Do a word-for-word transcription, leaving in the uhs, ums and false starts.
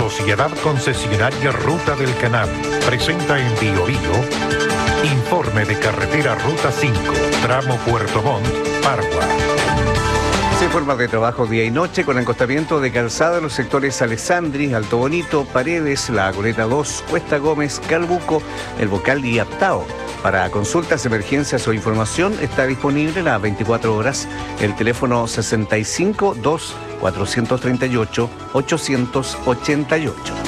Sociedad Concesionaria Ruta del Canal presenta en Bio Bio informe de carretera Ruta cinco, tramo Puerto Montt, Pargua. Se informa de trabajo día y noche con acostamiento de calzada en los sectores Alessandri, Alto Bonito, Paredes, La Goleta dos, Cuesta Gómez, Calbuco, El Bocal y Aptao. Para consultas, emergencias o información está disponible las veinticuatro horas el teléfono sesenta y cinco dos cuatrocientos treinta y ocho ochocientos ochenta y ocho.